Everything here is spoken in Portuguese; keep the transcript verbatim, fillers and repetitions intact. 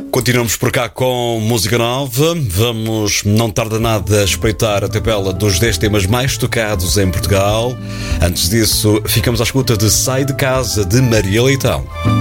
Continuamos por cá com música nova. Vamos, não tarda nada, a espreitar a tabela dos dez temas mais tocados em Portugal. Antes disso, ficamos à escuta de Sai de Casa, de Maria Leitão.